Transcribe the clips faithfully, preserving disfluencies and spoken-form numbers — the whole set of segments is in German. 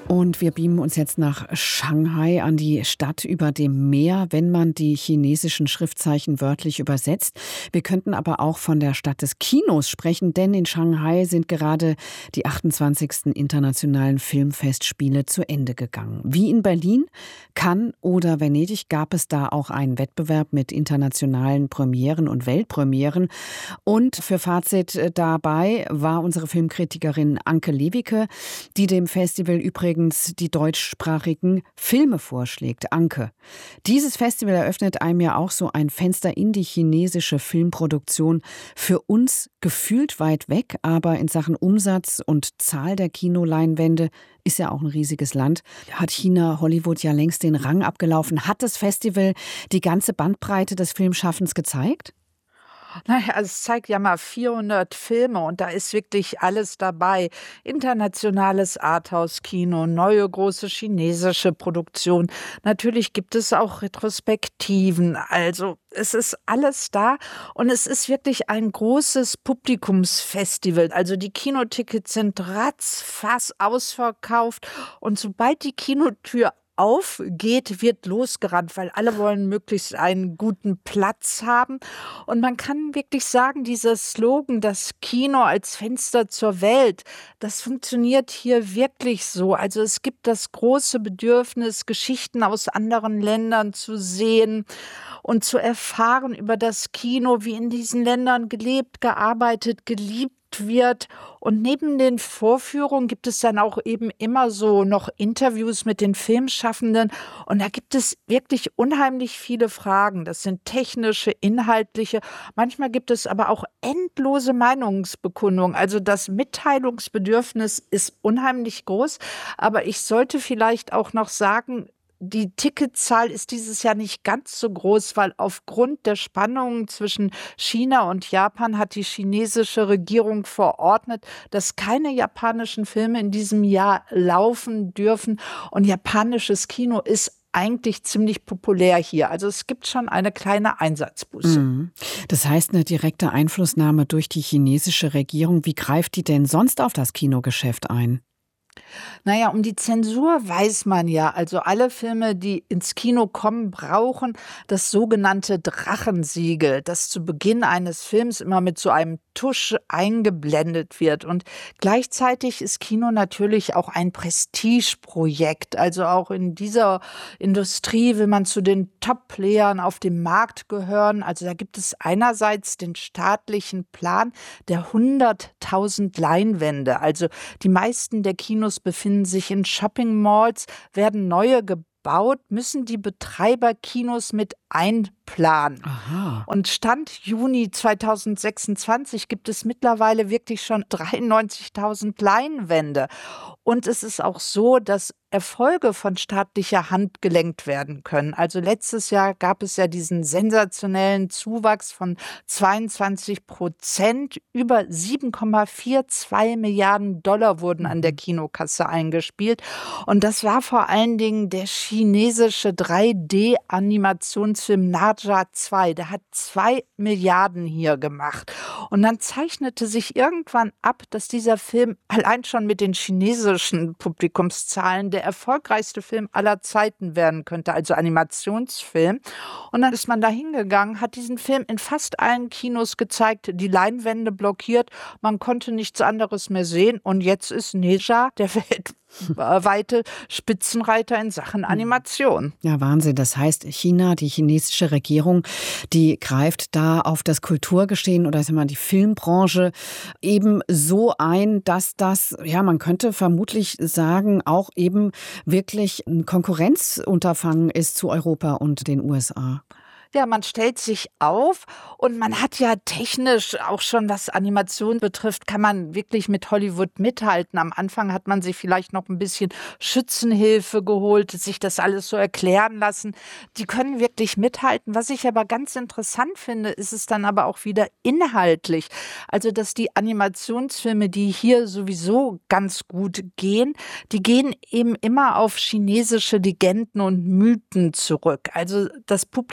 Und wir beamen uns jetzt nach Shanghai, an die Stadt über dem Meer, wenn man die chinesischen Schriftzeichen wörtlich übersetzt. Wir könnten aber auch von der Stadt des Kinos sprechen, denn in Shanghai sind gerade die achtundzwanzigsten internationalen Filmfestspiele zu Ende gegangen. Wie in Berlin, Cannes oder Venedig gab es da auch einen Wettbewerb mit internationalen Premieren und Weltpremieren. Und für Fazit dabei war unsere Filmkritikerin Anke Lewicke, die dem Festival übrigens die deutschsprachigen Filme vorschlägt. Anke, dieses Festival eröffnet einem ja auch so ein Fenster in die chinesische Filmproduktion. Für uns gefühlt weit weg, aber in Sachen Umsatz und Zahl der Kinoleinwände ist ja auch ein riesiges Land. Hat China Hollywood ja längst den Rang abgelaufen. Hat das Festival die ganze Bandbreite des Filmschaffens gezeigt? Naja, also es zeigt ja mal vierhundert Filme und da ist wirklich alles dabei. Internationales Arthouse-Kino, neue große chinesische Produktion. Natürlich gibt es auch Retrospektiven. Also es ist alles da und es ist wirklich ein großes Publikumsfestival. Also die Kinotickets sind ratzfatz ausverkauft und sobald die Kinotür aufgeht, wird losgerannt, weil alle wollen möglichst einen guten Platz haben. Und man kann wirklich sagen, dieser Slogan, das Kino als Fenster zur Welt, das funktioniert hier wirklich so. Also es gibt das große Bedürfnis, Geschichten aus anderen Ländern zu sehen und zu erfahren über das Kino, wie in diesen Ländern gelebt, gearbeitet, geliebt wird. Und neben den Vorführungen gibt es dann auch eben immer so noch Interviews mit den Filmschaffenden. Und da gibt es wirklich unheimlich viele Fragen. Das sind technische, inhaltliche. Manchmal gibt es aber auch endlose Meinungsbekundungen. Also das Mitteilungsbedürfnis ist unheimlich groß. Aber ich sollte vielleicht auch noch sagen, die Ticketzahl ist dieses Jahr nicht ganz so groß, weil aufgrund der Spannungen zwischen China und Japan hat die chinesische Regierung verordnet, dass keine japanischen Filme in diesem Jahr laufen dürfen. Und japanisches Kino ist eigentlich ziemlich populär hier. Also es gibt schon eine kleine Einsatzbuße. Mhm. Das heißt, eine direkte Einflussnahme durch die chinesische Regierung. Wie greift die denn sonst auf das Kinogeschäft ein? Naja, um die Zensur weiß man ja. Also alle Filme, die ins Kino kommen, brauchen das sogenannte Drachensiegel, das zu Beginn eines Films immer mit so einem Tusch eingeblendet wird. Und gleichzeitig ist Kino natürlich auch ein Prestigeprojekt. Also auch in dieser Industrie will man zu den Top-Playern auf dem Markt gehören. Also da gibt es einerseits den staatlichen Plan der hunderttausend Leinwände. Also die meisten der Kinos befinden sich in Shopping-Malls, werden neue gebaut, müssen die Betreiber Kinos mit einplanen. Aha. Und Stand Juni zweitausendsechsundzwanzig gibt es mittlerweile wirklich schon dreiundneunzigtausend Leinwände. Und es ist auch so, dass Erfolge von staatlicher Hand gelenkt werden können. Also letztes Jahr gab es ja diesen sensationellen Zuwachs von zweiundzwanzig Prozent. Über sieben Komma zweiundvierzig Milliarden Dollar wurden an der Kinokasse eingespielt. Und das war vor allen Dingen der chinesische drei D-Animationsfilm Naja zwei. Der hat zwei Milliarden hier gemacht. Und dann zeichnete sich irgendwann ab, dass dieser Film allein schon mit den chinesischen Publikumszahlen der erfolgreichste Film aller Zeiten werden könnte, also Animationsfilm. Und dann ist man da hingegangen, hat diesen Film in fast allen Kinos gezeigt, die Leinwände blockiert, man konnte nichts anderes mehr sehen und jetzt ist Naja der weltweite Spitzenreiter in Sachen Animation. Ja, Wahnsinn. Das heißt, China, die chinesische Regierung, die greift da auf das Kulturgeschehen oder sagen wir mal, die Filmbranche eben so ein, dass das, ja, man könnte vermutlich sagen, auch eben wirklich ein Konkurrenzunterfangen ist zu Europa und den U S A. Ja, man stellt sich auf und man hat ja technisch auch schon, was Animation betrifft, kann man wirklich mit Hollywood mithalten. Am Anfang hat man sich vielleicht noch ein bisschen Schützenhilfe geholt, sich das alles so erklären lassen. Die können wirklich mithalten. Was ich aber ganz interessant finde, ist es dann aber auch wieder inhaltlich. Also, dass die Animationsfilme, die hier sowieso ganz gut gehen, die gehen eben immer auf chinesische Legenden und Mythen zurück. Also das Publikum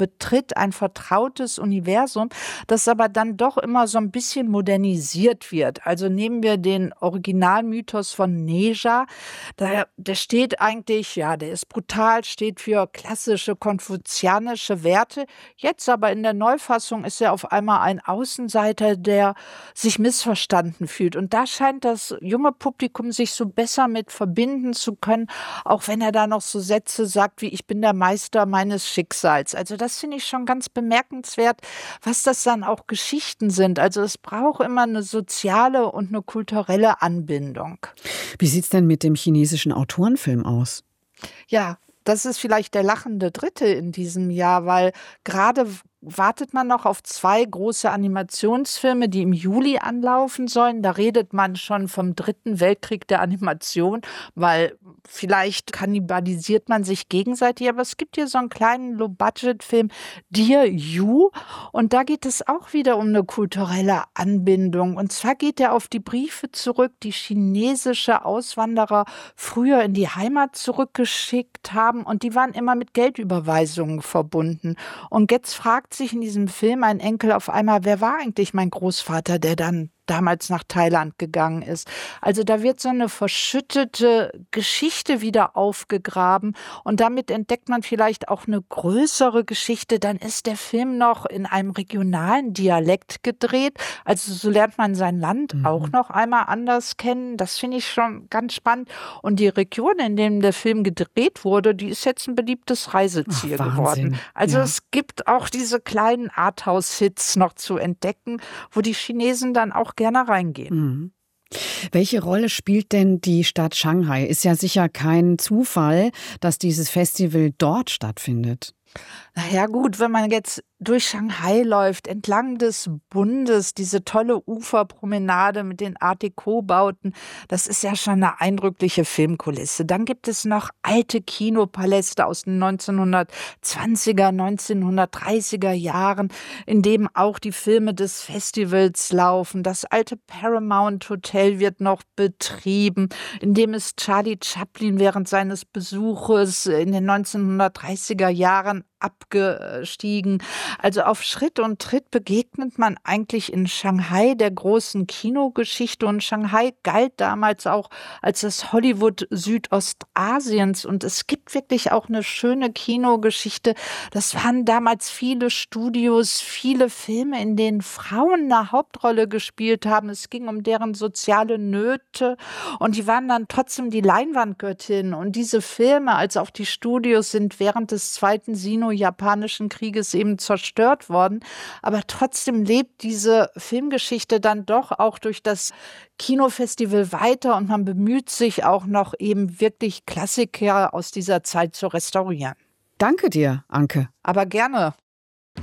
betritt ein vertrautes Universum, das aber dann doch immer so ein bisschen modernisiert wird. Also nehmen wir den Originalmythos von Neja. Der, der steht eigentlich, ja, der ist brutal, steht für klassische konfuzianische Werte. Jetzt aber in der Neufassung ist er auf einmal ein Außenseiter, der sich missverstanden fühlt. Und da scheint das junge Publikum sich so besser mit verbinden zu können, auch wenn er da noch so Sätze sagt wie „Ich bin der Meister meines Schicksals“. Also das finde ich schon ganz bemerkenswert, was das dann auch Geschichten sind. Also es braucht immer eine soziale und eine kulturelle Anbindung. Wie sieht's denn mit dem chinesischen Autorenfilm aus? Ja, das ist vielleicht der lachende Dritte in diesem Jahr, weil gerade w wartet man noch auf zwei große Animationsfilme, die im Juli anlaufen sollen. Da redet man schon vom Dritten Weltkrieg der Animation, weil vielleicht kannibalisiert man sich gegenseitig. Aber es gibt hier so einen kleinen Low-Budget-Film, Dear You, und da geht es auch wieder um eine kulturelle Anbindung. Und zwar geht er auf die Briefe zurück, die chinesische Auswanderer früher in die Heimat zurückgeschickt haben, und die waren immer mit Geldüberweisungen verbunden. Und jetzt fragt sich in diesem Film ein Enkel auf einmal, wer war eigentlich mein Großvater, der dann damals nach Thailand gegangen ist. Also da wird so eine verschüttete Geschichte wieder aufgegraben, und damit entdeckt man vielleicht auch eine größere Geschichte. Dann ist der Film noch in einem regionalen Dialekt gedreht. Also so lernt man sein Land auch Mhm. noch einmal anders kennen. Das finde ich schon ganz spannend. Und die Region, in der der Film gedreht wurde, die ist jetzt ein beliebtes Ach, Reiseziel geworden. Wahnsinn. Also Ja. es gibt auch diese kleinen Arthouse-Hits noch zu entdecken, wo die Chinesen dann auch gerne reingehen. Mhm. Welche Rolle spielt denn die Stadt Shanghai? Ist ja sicher kein Zufall, dass dieses Festival dort stattfindet. Na ja, gut, wenn man jetzt durch Shanghai läuft, entlang des Bundes, diese tolle Uferpromenade mit den Art Deco-Bauten, das ist ja schon eine eindrückliche Filmkulisse. Dann gibt es noch alte Kinopaläste aus den neunzehnhundertzwanziger, neunzehnhundertdreißiger Jahren, in dem auch die Filme des Festivals laufen. Das alte Paramount Hotel wird noch betrieben, in dem ist Charlie Chaplin während seines Besuches in den neunzehnhundertdreißiger Jahren abgestiegen. Also auf Schritt und Tritt begegnet man eigentlich in Shanghai der großen Kinogeschichte, und Shanghai galt damals auch als das Hollywood Südostasiens, und es gibt wirklich auch eine schöne Kinogeschichte. Das waren damals viele Studios, viele Filme, in denen Frauen eine Hauptrolle gespielt haben. Es ging um deren soziale Nöte, und die waren dann trotzdem die Leinwandgöttin, und diese Filme, als auch die Studios, sind während des zweiten Sino-Japanischen Krieges eben zerstört worden. Aber trotzdem lebt diese Filmgeschichte dann doch auch durch das Kinofestival weiter, und man bemüht sich auch noch eben wirklich Klassiker aus dieser Zeit zu restaurieren. Danke dir, Anke. Aber gerne.